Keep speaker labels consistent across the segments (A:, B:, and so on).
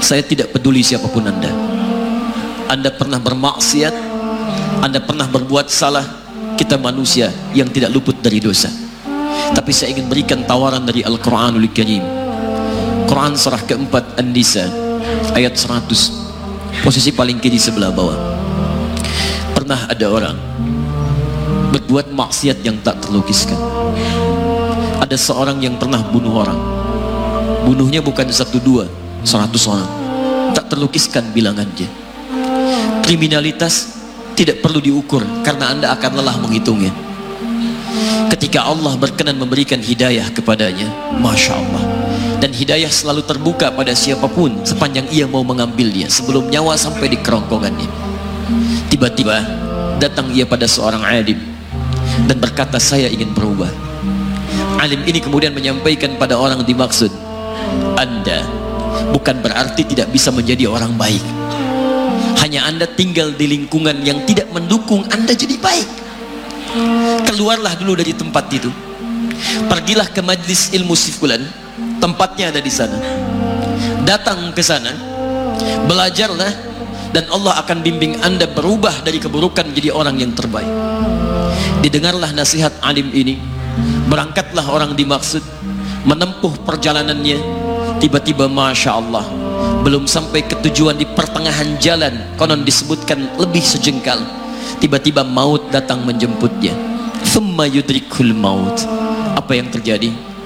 A: Saya tidak peduli siapapun Anda. Anda pernah bermaksiat, Anda pernah berbuat salah. Kita manusia yang tidak luput dari dosa. Tapi saya ingin berikan tawaran dari Al-Quranul Karim. Quran surah keempat An-Nisa ayat 100, posisi paling kiri sebelah bawah. Pernah ada orang berbuat maksiat yang tak terlukiskan. Ada seorang yang pernah bunuh orang. Bunuhnya bukan 1, 2, 100 orang. Tak terlukiskan bilangannya. Kriminalitas tidak perlu diukur karena Anda akan lelah menghitungnya. Ketika Allah berkenan memberikan hidayah kepadanya, Masya Allah, dan hidayah selalu terbuka pada siapapun sepanjang ia mau mengambilnya sebelum nyawa sampai di kerongkongannya. Tiba-tiba datang ia pada seorang alim dan berkata, saya ingin berubah. Alim ini kemudian menyampaikan pada orang dimaksud, Anda bukan berarti tidak bisa menjadi orang baik, hanya Anda tinggal di lingkungan yang tidak mendukung Anda jadi baik. Keluarlah dulu dari tempat itu, pergilah ke majlis ilmu sifulan, tempatnya ada di sana. Datang ke sana, belajarlah, dan Allah akan bimbing Anda berubah dari keburukan menjadi orang yang terbaik. Didengarlah nasihat alim ini, berangkatlah orang dimaksud, menempuh perjalanannya. Tiba-tiba Masya Allah, belum sampai ke tujuan, di pertengahan jalan, konon disebutkan lebih sejengkal, tiba-tiba maut datang menjemputnya. Thumma yudrikul maut. Apa yang terjadi?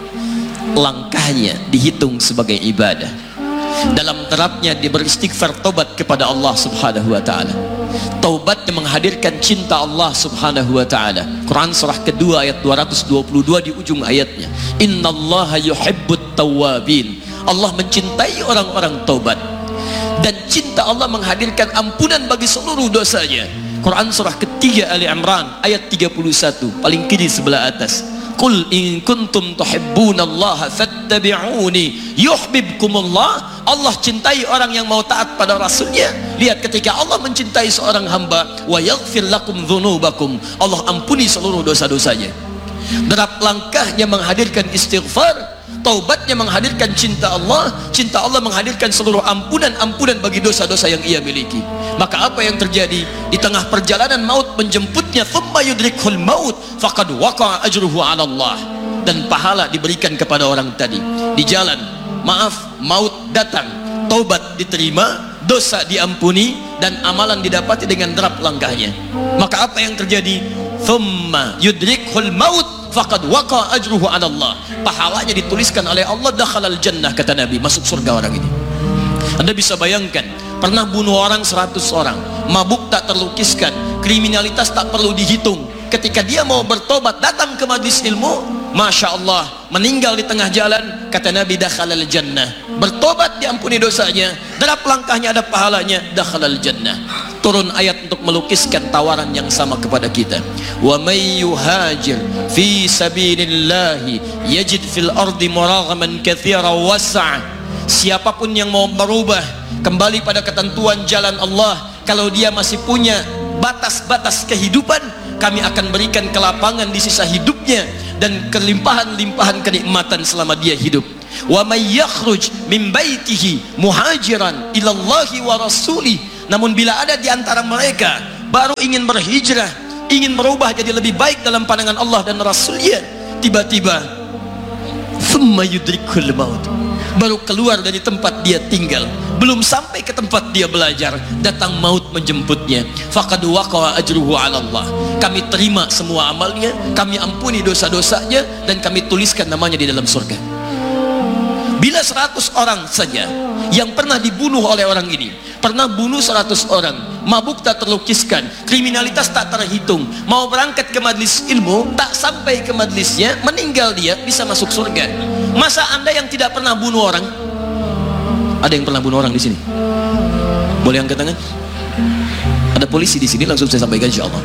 A: Langkahnya dihitung sebagai ibadah. Dalam terapnya dia beristighfar, tobat kepada Allah subhanahu wa ta'ala. Taubatnya menghadirkan cinta Allah subhanahu wa ta'ala. Quran surah kedua ayat 222 di ujung ayatnya, innallaha yuhibbut tawwabin. Allah mencintai orang-orang taubat, dan cinta Allah menghadirkan ampunan bagi seluruh dosanya. Quran surah ketiga Ali Imran ayat 31, paling kiri sebelah atas. Qul in kuntum tuhibbunallaha fattabi'uni yuhibbukumullah. Allah cintai orang yang mau taat pada Rasulnya. Lihat, ketika Allah mencintai seorang hamba, wa yaghfir lakum dzunubakum, Allah ampuni seluruh dosa-dosanya. Derap langkahnya menghadirkan istighfar, taubatnya menghadirkan cinta Allah menghadirkan seluruh ampunan bagi dosa-dosa yang ia miliki. Maka apa yang terjadi? Di tengah perjalanan maut menjemputnya, thumma yudrikhul maut faqad waqa'a ajruhu 'ala Allah. Dan pahala diberikan kepada orang tadi. Di jalan, maaf, maut datang, taubat diterima, dosa diampuni, dan amalan didapati dengan derap langkahnya. Maka apa yang terjadi? Thumma yudrikhul maut faqad waqa ajruhu 'ala Allah. Pahalanya dituliskan oleh Allah, dakhalal jannah, kata Nabi, masuk surga orang ini. Anda bisa bayangkan, pernah bunuh orang 100 orang, mabuk tak terlukiskan, kriminalitas tak perlu dihitung. Ketika dia mau bertobat, datang ke majlis ilmu, Masya Allah, meninggal di tengah jalan, kata Nabi, dakhalal jannah. Bertobat diampuni dosanya, derap langkahnya ada pahalanya, dakhalal jannah. Turun ayat untuk melukiskan tawaran yang sama kepada kita. Wa may yuhajir fi sabilillahi yajid fil ardi muraghaman katsiran was'a. Siapapun yang mau berubah kembali pada ketentuan jalan Allah, kalau dia masih punya batas-batas kehidupan, kami akan berikan kelapangan di sisa hidupnya dan kelimpahan-limpahan kenikmatan selama dia hidup. Wa may yakhruj min baitihi muhajiran ilallahi wa rasulih. Namun bila ada di antara mereka baru ingin berhijrah, ingin berubah jadi lebih baik dalam pandangan Allah dan Rasulnya, tiba-tiba thumma yudrikul maut, baru keluar dari tempat dia tinggal, belum sampai ke tempat dia belajar, datang maut menjemputnya, faqad waqa'a ajruhu 'ala Allah. Kami terima semua amalnya, kami ampuni dosa-dosanya, dan kami tuliskan namanya di dalam surga. Bila 100 orang saja yang pernah dibunuh oleh orang ini, pernah bunuh 100 orang, mabuk tak terlukiskan, kriminalitas tak terhitung, mau berangkat ke majlis ilmu, tak sampai ke majlisnya, meninggal dia, bisa masuk surga. Masa Anda yang tidak pernah bunuh orang? Ada yang pernah bunuh orang di sini? Boleh angkat tangan? Ada polisi di sini, langsung saya sampaikan insyaallah.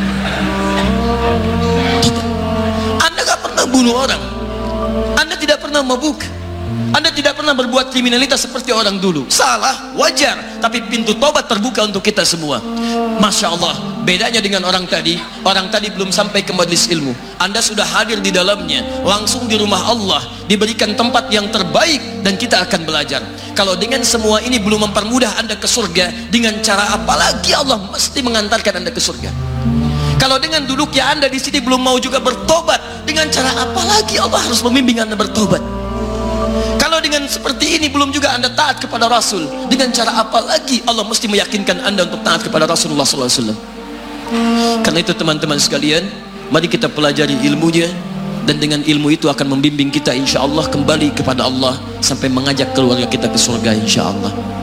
A: Anda gak pernah bunuh orang, Anda tidak pernah mabuk, Anda tidak pernah berbuat kriminalitas seperti orang dulu. Salah, wajar, tapi pintu tobat terbuka untuk kita semua. Masya Allah, Bedanya dengan orang tadi belum sampai ke majelis ilmu. Anda sudah hadir di dalamnya, langsung di rumah Allah, diberikan tempat yang terbaik, dan kita akan belajar. Kalau dengan semua ini belum mempermudah Anda ke surga, dengan cara apa lagi Allah mesti mengantarkan Anda ke surga? Kalau dengan duduknya Anda di sini belum mau juga bertobat, dengan cara apa lagi Allah harus membimbing Anda bertobat? Kalau dengan seperti ini belum juga Anda taat kepada Rasul, dengan cara apa lagi Allah mesti meyakinkan Anda untuk taat kepada Rasulullah SAW? Karena itu teman-teman sekalian, mari kita pelajari ilmunya, dan dengan ilmu itu akan membimbing kita insya Allah kembali kepada Allah sampai mengajak keluarga kita ke surga insya Allah.